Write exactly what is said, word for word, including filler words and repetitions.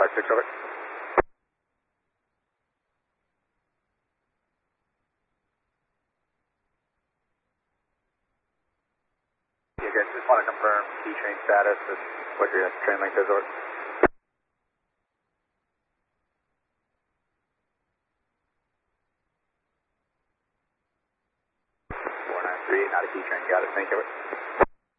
five six, over. Yeah, guys, just want to confirm key train status and what your train length is, over. four nine three, not a key train, got it, thank you.